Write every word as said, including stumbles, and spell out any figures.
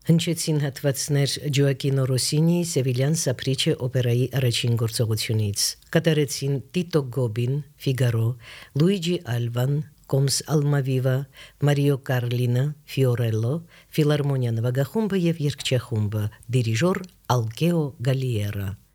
Հնչեցին հատվածներ Ջոակինո Ռոսինիի Սևիլյան Սապրիչե օպերայի առաջին գործողությունից։ Կատարեցին Տիտո Գոբին, Ֆիգարո, Լուիջի Ալվան, Կոմս Ալմավիվա, Մարիո Կարլինը, Ֆիորելլո, Ֆիլարմոնիա նվագախումբը եւ երգչախումբը, դիրիժոր Ալկեո Գալիերա։